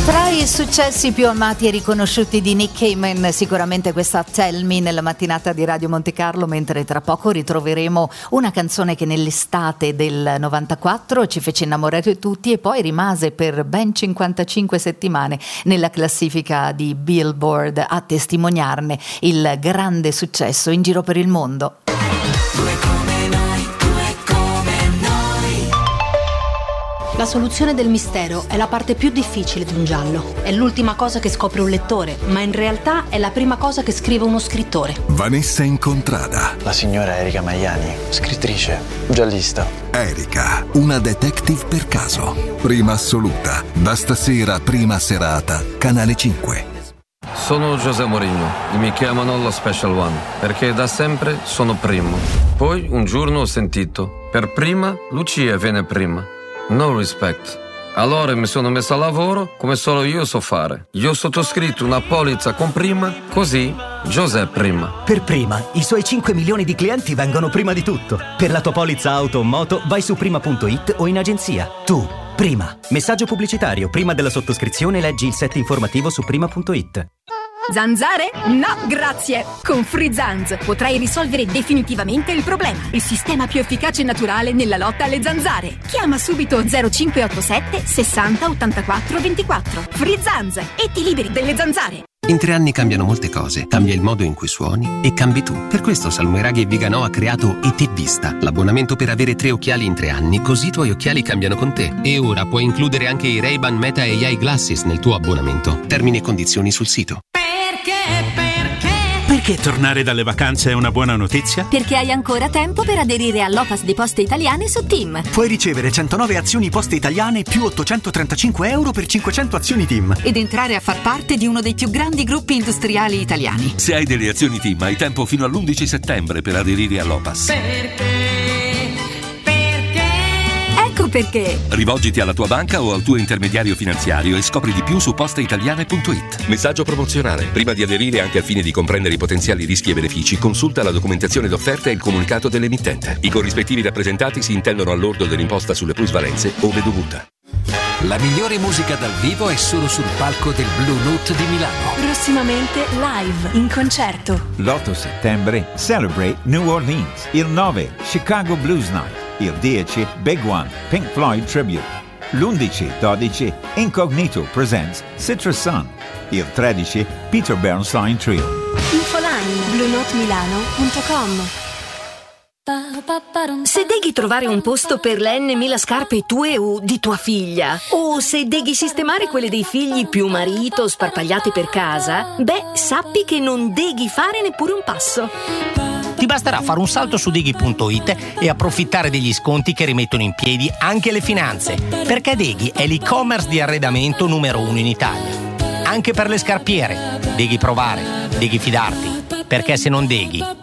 Tra i successi più amati e riconosciuti di Nick Cayman, sicuramente questa Tell Me nella mattinata di Radio Monte Carlo, mentre tra poco ritroveremo una canzone che nell'estate del 94 ci fece innamorare tutti e poi rimase per ben 55 settimane nella classifica di Billboard a testimoniarne il grande successo in giro per il mondo. La soluzione del mistero è la parte più difficile di un giallo. È l'ultima cosa che scopre un lettore, ma in realtà è la prima cosa che scrive uno scrittore. Vanessa Incontrada. La signora Erika Maiani, scrittrice, giallista. Erika, una detective per caso. Prima assoluta. Da stasera, prima serata, Canale 5. Sono José Mourinho e mi chiamano lo Special One perché da sempre sono primo. Poi un giorno ho sentito: per prima Lucia viene prima. No respect. Allora mi sono messo a lavoro come solo io so fare. Io ho sottoscritto una polizza con prima, così José prima. Per prima, i suoi 5 milioni di clienti vengono prima di tutto. Per la tua polizza auto o moto vai su prima.it o in agenzia. Tu, prima. Messaggio pubblicitario. Prima della sottoscrizione leggi il set informativo su prima.it. Zanzare? No, grazie! Con Free Zanz potrai risolvere definitivamente il problema. Il sistema più efficace e naturale nella lotta alle zanzare. Chiama subito 0587 60 84 24. Free Zanz e ti liberi delle zanzare. In 3 anni cambiano molte cose. Cambia il modo in cui suoni e cambi tu. Per questo Salmoiraghi e Viganò ha creato ET Vista, l'abbonamento per avere 3 occhiali in 3 anni, così i tuoi occhiali cambiano con te. E ora puoi includere anche i Ray-Ban Meta AI Glasses nel tuo abbonamento. Termini e condizioni sul sito. Perché tornare dalle vacanze è una buona notizia? Perché hai ancora tempo per aderire all'Opas di Poste Italiane su TIM. Puoi ricevere 109 azioni Poste Italiane più 835 euro per 500 azioni TIM. Ed entrare a far parte di uno dei più grandi gruppi industriali italiani. Se hai delle azioni TIM hai tempo fino all'11 settembre per aderire all'Opas. Perché? Rivolgiti alla tua banca o al tuo intermediario finanziario e scopri di più su posteitaliane.it. Messaggio promozionale. Prima di aderire, anche al fine di comprendere i potenziali rischi e benefici, consulta la documentazione d'offerta e il comunicato dell'emittente. I corrispettivi rappresentati si intendono al lordo dell'imposta sulle plusvalenze ove dovuta. La migliore musica dal vivo è solo sul palco del Blue Note di Milano. Prossimamente live, in concerto. L'8 settembre Celebrate New Orleans. Il 9 Chicago Blues Night. Il 10 Big One Pink Floyd Tribute. L'11-12 Incognito presents Citrus Sun. Il 13 Peter Bernstein Trio. Infoline bluenotemilano.com. Se deghi trovare un posto per le N.000 scarpe tue o di tua figlia, o se deghi sistemare quelle dei figli più marito sparpagliate per casa, beh, sappi che non deghi fare neppure un passo. Ti basterà fare un salto su Deghi.it e approfittare degli sconti che rimettono in piedi anche le finanze, perché Deghi è l'e-commerce di arredamento numero 1 in Italia. Anche per le scarpiere, Deghi provare, Deghi fidarti, perché se non Deghi